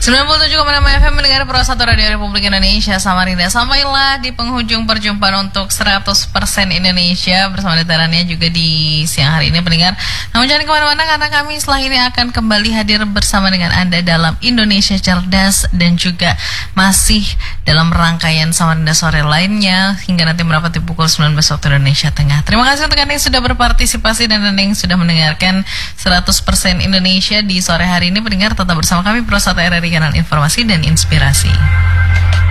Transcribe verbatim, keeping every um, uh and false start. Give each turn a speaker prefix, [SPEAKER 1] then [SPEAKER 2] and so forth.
[SPEAKER 1] sembilan puluh tujuh koma enam F M mendengar Pro satu Radio Republik Indonesia Samarinda. Sampailah di penghujung perjumpaan untuk seratus persen Indonesia bersama detarannya juga di siang hari ini pendengar. Namun jangan kemana-mana karena kami setelah ini akan kembali hadir bersama dengan Anda dalam Indonesia Cerdas dan juga masih dalam rangkaian Samarinda sore lainnya hingga nanti merapat di pukul sembilan belas waktu Indonesia Tengah. Terima kasih untuk Anda yang sudah berpartisipasi dan Anda yang sudah mendengarkan seratus persen Indonesia di sore hari ini pendengar. Tetap bersama kami Pro satu R R I Kanal Informasi dan Inspirasi.